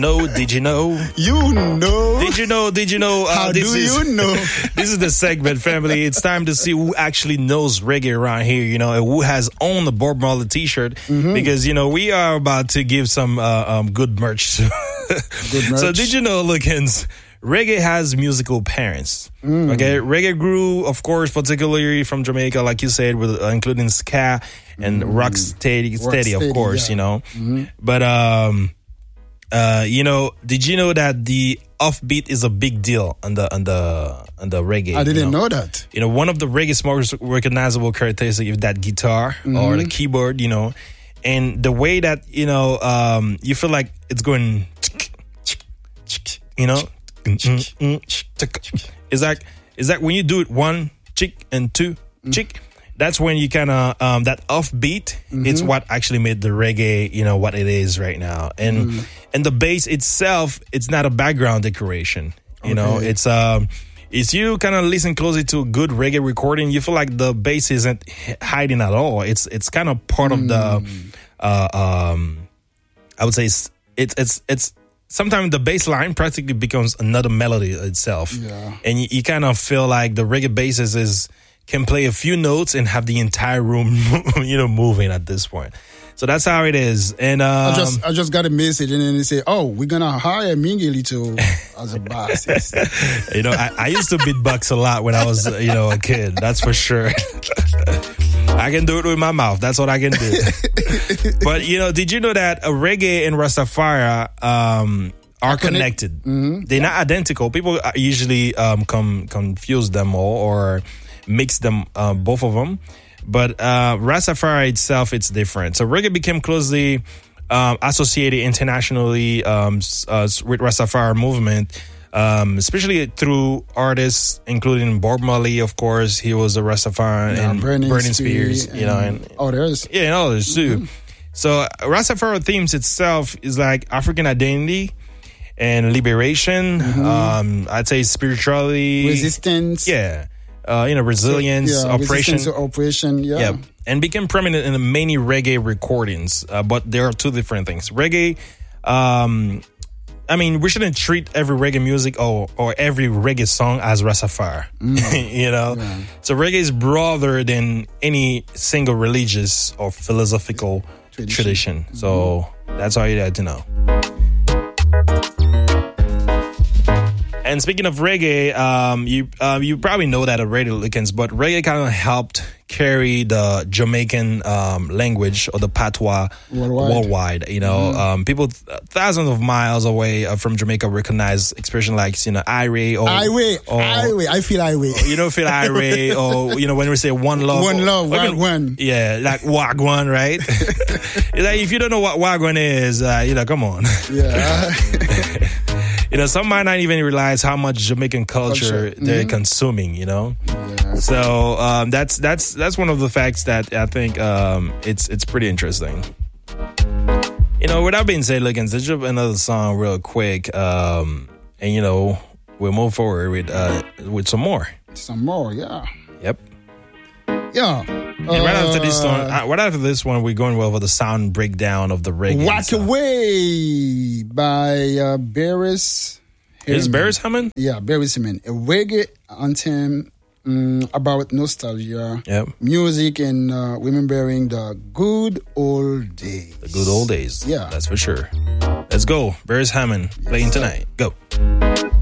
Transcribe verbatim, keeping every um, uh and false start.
know? Did you know? You know. Did you know? Did you know? Uh, How this do is, you know? This is the segment, family. It's time to see who actually knows reggae around here, you know, and who has owned the Bob Marley t-shirt. Mm-hmm. Because, you know, we are about to give some uh, um, good merch. Good merch. So did you know, Lookins, reggae has musical parents. Mm. Okay, reggae grew, of course, particularly from Jamaica, like you said, with uh, including ska and mm. rock steady, steady, of course, yeah. you know. Mm-hmm. But um, uh, you know, did you know that the offbeat is a big deal on the on the on the reggae? I didn't you know? know that. You know, one of the reggae's most recognizable characteristics is that guitar mm-hmm. or the keyboard. You know, and the way that you know, um, you feel like it's going, you know. Is that is that when you do it one chick and two chick, that's when you kind of um, that offbeat. Mm-hmm. It's what actually made the reggae, you know, what it is right now. And mm. and the bass itself, it's not a background decoration. You okay. know, it's um, it's you kind of listen closely to a good reggae recording. You feel like the bass isn't hiding at all. It's it's kind of part mm. of the. Uh, um, I would say it's it's it's. it's sometimes the bass line practically becomes another melody itself. Yeah. And you, you kind of feel like the reggae bassist is can play a few notes and have the entire room, you know, moving at this point. So that's how it is. And um, I just I just got a message and then they say, oh, we're going to hire Mingili to as a bassist. You know, I, I used to beatbox a lot when I was, you know, a kid. That's for sure. I can do it with my mouth. That's what I can do. But, you know, did you know that a reggae and Rastafari um, are connected? Mm-hmm. They're yeah. not identical. People usually um, come confuse them all or mix them, uh, both of them. But uh, Rastafari itself, it's different. So reggae became closely um, associated internationally um, uh, with Rastafari movement. Um, especially through artists, including Bob Marley, of course. He was a Rastafari yeah, and Burning, Burning Spears, and, you know, and others. Yeah, and others too. Mm-hmm. So uh, Rastafari themes itself is like African identity and liberation. Mm-hmm. Um, I'd say spirituality, resistance. Yeah, uh, you know, resilience, so, yeah, oppression, resistance to oppression. Yeah. yeah, and became prominent in many reggae recordings. Uh, but there are two different things. Reggae. Um, I mean, we shouldn't treat every reggae music or, or every reggae song as Rastafari, mm. you know? Yeah. So reggae is broader than any single religious or philosophical tradition. tradition. Mm-hmm. So that's all you had to know. And speaking of reggae, um, you um, you probably know that already, Lookins, but reggae kind of helped carry the Jamaican um, language or the patois worldwide. worldwide you know, mm-hmm. um, people th- thousands of miles away uh, from Jamaica recognize expression like, you know, Irie or Irie, Irie. I feel Irie. You don't feel Irie, or you know, when we say one love, one or, love, or one, even, one. Yeah, like Wagwan, right? Like, if you don't know what Wagwan is, uh, you know, come on. Yeah. You know, some might not even realize how much Jamaican culture, culture. they're mm-hmm. consuming, you know? Yeah. So um, that's that's that's one of the facts that I think um, it's it's pretty interesting. You know, with that being said, Lookins, let's jump another song real quick. Um, and, you know, we'll move forward with uh, with some more. Some more, yeah. Yep. Yeah. And right after this one, uh, right after this one, we're going over the sound breakdown of the reggae. Walk Away by uh, Beres. Is Beres Hammond? Yeah, Beres Hammond. A reggae anthem um, about nostalgia, yep. music, and uh, remembering the good old days. The good old days. Yeah. That's for sure. Let's go. Beres Hammond playing yes, tonight. Go.